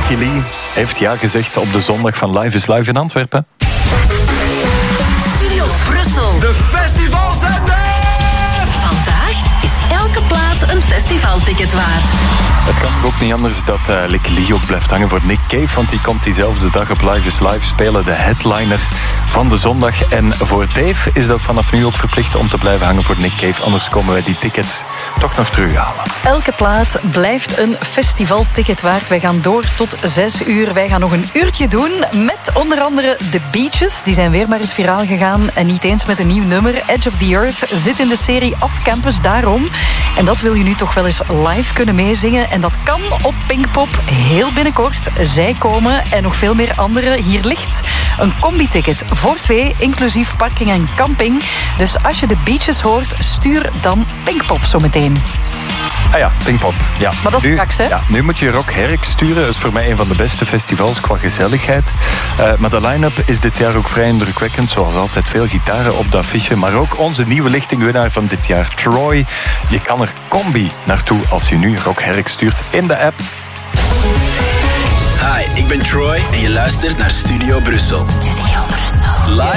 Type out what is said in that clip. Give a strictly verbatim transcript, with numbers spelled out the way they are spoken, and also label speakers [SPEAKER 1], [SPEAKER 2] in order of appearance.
[SPEAKER 1] Licky Lee heeft ja gezegd op de zondag van Live is Live in Antwerpen.
[SPEAKER 2] Studio Brussel.
[SPEAKER 3] De festivals zijn er!
[SPEAKER 2] Vandaag is elke plaat een festivalticket waard.
[SPEAKER 1] Het kan toch ook niet anders dat uh, Licky Lee ook blijft hangen voor Nick Cave, want die komt diezelfde dag op Live is Live spelen, de headliner van de zondag. En voor Dave is dat vanaf nu ook verplicht om te blijven hangen voor Nick Cave, anders komen wij die tickets toch nog terughalen.
[SPEAKER 4] Elke plaat blijft een festivalticket waard. Wij gaan door tot zes uur. Wij gaan nog een uurtje doen met onder andere The Beaches. Die zijn weer maar eens viraal gegaan en niet eens met een nieuw nummer. Edge of the Earth zit in de serie Off Campus daarom. En dat wil je nu toch wel eens live kunnen meezingen. En dat kan op Pinkpop heel binnenkort. Zij komen en nog veel meer anderen. Hier ligt een combi-ticket voor twee, inclusief parking en camping. Dus als je The Beaches hoort, stuur dan Pinkpop zometeen.
[SPEAKER 1] Ah ja, Pinkpop. Ja.
[SPEAKER 4] Maar dat is
[SPEAKER 1] nu,
[SPEAKER 4] straks, hè?
[SPEAKER 1] Ja, nu moet je Rock Herk sturen. Dat is voor mij een van de beste festivals qua gezelligheid. Uh, maar de line-up is dit jaar ook vrij indrukwekkend. Zoals altijd veel gitaren op dat affiche. Maar ook onze nieuwe lichtingwinnaar van dit jaar, Troy. Je kan er combi naartoe als je nu Rock Herk stuurt in de app.
[SPEAKER 3] Hi, ik ben Troy en je luistert naar Studio Brussel.
[SPEAKER 2] Studio Brussel.
[SPEAKER 3] Live